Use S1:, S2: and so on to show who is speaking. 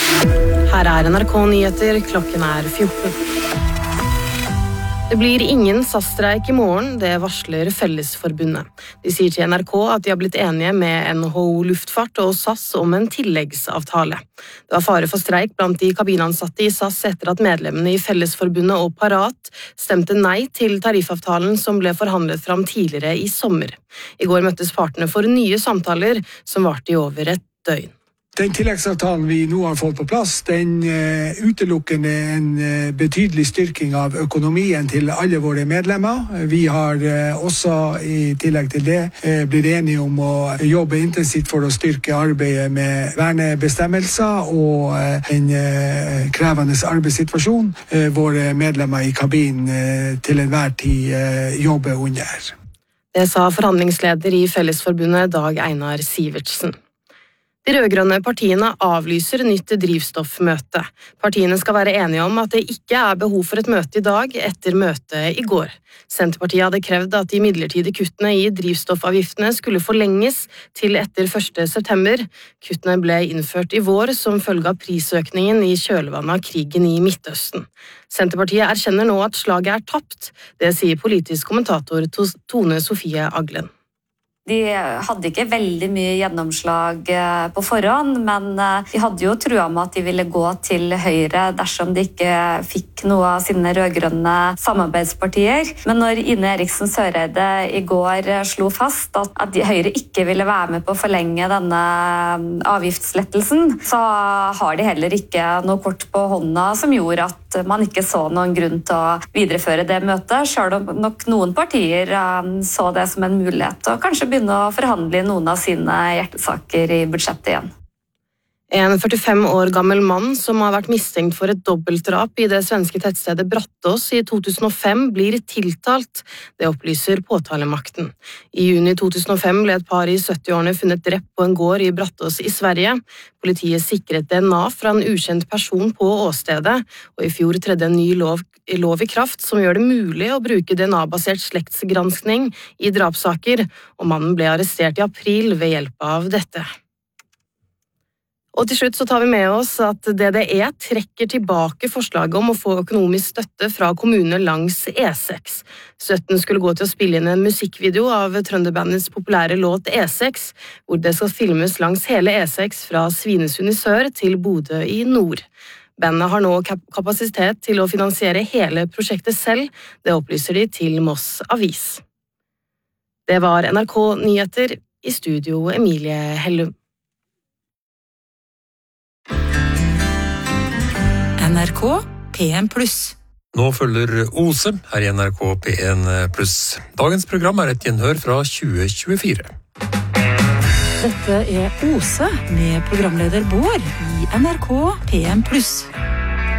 S1: Her NRK Nyheter, klokken 14. Det blir ingen SAS-streik i morgen, det varsler Fellesforbundet. De sier til NRK at de har blitt enige med NHO Luftfart og SAS om en tilleggsavtale. Det var fare for streik blant de kabinansatte i SAS etter at medlemmene i Fellesforbundet og Parat stemte nei til tariffavtalen som ble forhandlet fram tidligere i sommer. I går møttes partene for nye samtaler som varte i over et døgn.
S2: Den tilleggsavtalen vi nå har fått på plass, den utelukker en betydelig styrking av økonomien til alle våre medlemmer. Vi har også i tillegg til det blitt enige om å jobbe intensivt for å styrke arbeidet med vernebestemmelser og en krevende arbeidssituasjon våre medlemmer i kabinen til enhver tid jobber under.
S1: Det sa forhandlingsleder i Fellesforbundet Dag Einar Sivertsen. De rødgrønne partiene avlyser nytt drivstoffmøte. Partiene skal være enige om at det ikke er behov for et møte i dag etter møtet i går. Senterpartiet hadde krevd at de midlertidige kuttene i drivstoffavgiftene skulle forlenges til etter 1. september. Kuttene ble innført i vår som følge av prisøkningen i kjølvannet av krigen i Midtøsten. Senterpartiet erkjenner nå at slaget er tapt. Det sier politisk kommentator Tone Sofie Aglen.
S3: De hadde ikke veldig mye gjennomslag på forhånd, men de hadde jo trua med at de ville gå til Høyre dersom de ikke fikk noe av sine rødgrønne samarbeidspartier. Men når Ine Eriksen Søreide i går slo fast at Høyre ikke ville være med på å forlenge denne avgiftslettelsen, så har de heller ikke noe kort på hånda som gjorde at man ikke så noen grunn til å videreføre det møtet, selv om nok noen partier så det som en mulighet og kanskje begynne å forhandle noen av sine hjertesaker i budsjettet igjen.
S1: En 45 år gammel mann som har vært mistenkt for et dobbeltdrap i det svenske tettstedet Brattås i 2005 blir tiltalt, det opplyser påtalemakten. I juni 2005 ble et par i 70-årene funnet drept på en gård i Brattås i Sverige. Politiet sikret DNA fra en ukjent person på åstedet, og i fjor tredde en ny lov i kraft som gjør det mulig å bruke DNA-basert slektsgranskning i drapssaker, og mannen ble arrestert i april ved hjelp av dette. Og til slutt så tar vi med oss at DDE trekker tilbake forslaget om å få økonomisk støtte fra kommunene langs E6. Støtten skulle gå til å spille inn en musikkvideo av Trønderbandets populære låt E6, hvor det skal filmes langs hele E6 fra Svinesund i sør til Bodø i nord. Bandet har nå kapasitet til å finansiere hele prosjektet selv, det opplyser de til Moss Avis. Det var NRK Nyheter, i studio Emilie Hellum.
S4: NRK P1+.
S5: Nå følger Ose her i NRK P1+. Dagens program er et gjenhør fra 2024.
S4: Dette er Ose med programleder Bård i NRK P1+.